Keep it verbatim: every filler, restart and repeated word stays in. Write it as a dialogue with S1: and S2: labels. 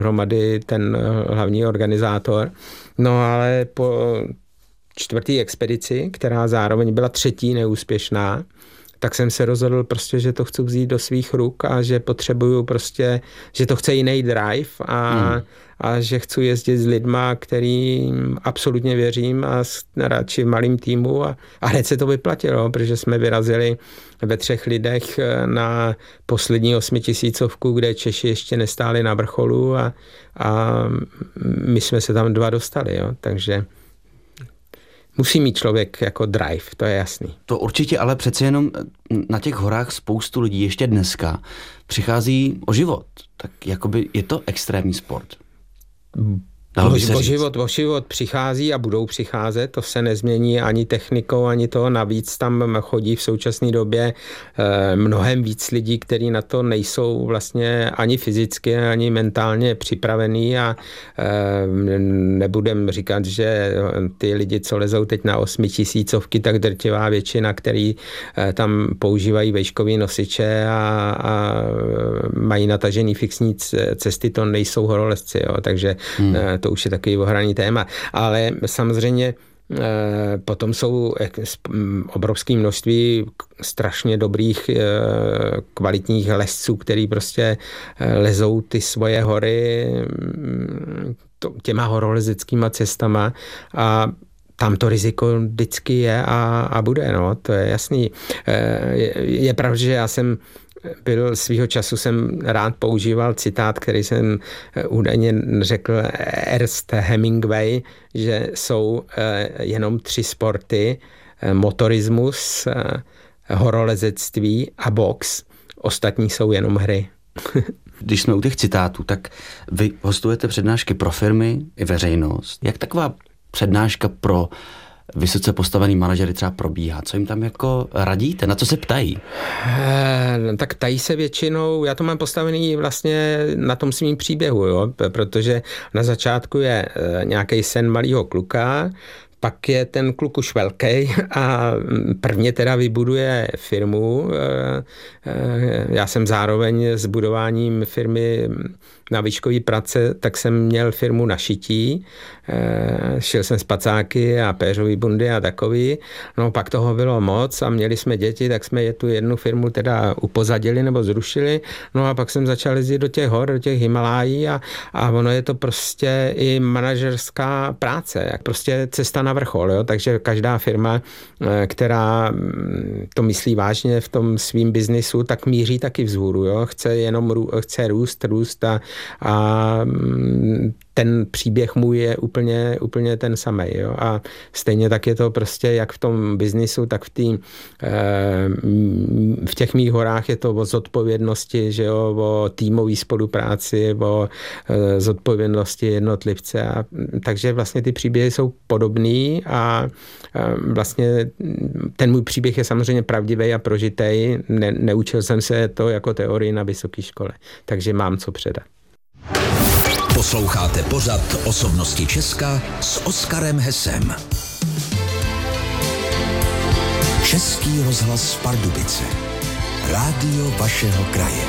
S1: hromady ten hlavní organizátor. No ale po čtvrtý expedici, která zároveň byla třetí neúspěšná, tak jsem se rozhodl prostě, že to chci vzít do svých ruk a že potřebuju prostě, že to chce jiný drive a, hmm. a že chci jezdit s lidma, kterým absolutně věřím a radši v malým týmu a, a hned se to vyplatilo, protože jsme vyrazili ve třech lidech na poslední osmitisícovku, kde Češi ještě nestáli na vrcholu a, a my jsme se tam dva dostali, jo, takže musí mít člověk jako drive, to je jasný.
S2: To určitě, ale přece jenom na těch horách spoustu lidí ještě dneska přichází o život. Tak jakoby je to extrémní sport.
S1: O, o život, o život přichází a budou přicházet, to se nezmění ani technikou, ani toho. Navíc tam chodí v současné době eh, mnohem víc lidí, kteří na to nejsou vlastně ani fyzicky, ani mentálně připravení a eh, nebudem říkat, že ty lidi, co lezou teď na osmitisícovky, tak drtivá většina, který eh, tam používají vejškový nosiče a, a mají natažený fixní cesty, to nejsou horolezci, jo, takže hmm. eh, to už je takový ohraný téma. Ale samozřejmě potom jsou obrovské množství strašně dobrých kvalitních lezců, který prostě lezou ty svoje hory těma horolezeckýma cestama a tam to riziko vždycky je a, a bude, no, to je jasný. Je, je pravda, že já jsem byl svýho času, jsem rád používal citát, který jsem údajně řekl Ernest Hemingway, že jsou jenom tři sporty, motorismus, horolezectví a box. Ostatní jsou jenom hry.
S2: Když jsme u těch citátů, tak vy hostujete přednášky pro firmy i veřejnost. Jak taková přednáška pro vysoce postavený manažery třeba probíhá? Co jim tam jako radíte? Na co se ptají?
S1: E, tak ptají se většinou, já to mám postavený vlastně na tom svým příběhu, jo? Protože na začátku je e, nějaký sen malého kluka, pak je ten kluk už velký a prvně teda vybuduje firmu. Já jsem zároveň s budováním firmy na výškový prace, tak jsem měl firmu na šití. Šil jsem spacáky a péřový bundy a takový. No pak toho bylo moc a měli jsme děti, tak jsme tu jednu firmu teda upozadili nebo zrušili. No a pak jsem začal jezdit do těch hor, do těch Himalájí a, a ono je to prostě i manažerská práce, jak prostě cesta na vrchol, jo? Takže každá firma, která to myslí vážně v tom svým biznisu, tak míří taky vzhůru, jo? Chce jenom chce růst, růst a, a ten příběh můj je úplně, úplně ten samý. Jo? A stejně tak je to prostě jak v tom biznisu, tak v, tý, v těch mých horách je to o zodpovědnosti, že jo? O týmové spolupráci, o zodpovědnosti jednotlivce. A, takže vlastně ty příběhy jsou podobný a vlastně ten můj příběh je samozřejmě pravdivý a prožitej. Ne, neučil jsem se to jako teorii na vysoké škole, takže mám co předat.
S3: Posloucháte pořad Osobnosti Česka s Oskarem Hesem. Český rozhlas Pardubice. Rádio vašeho kraje.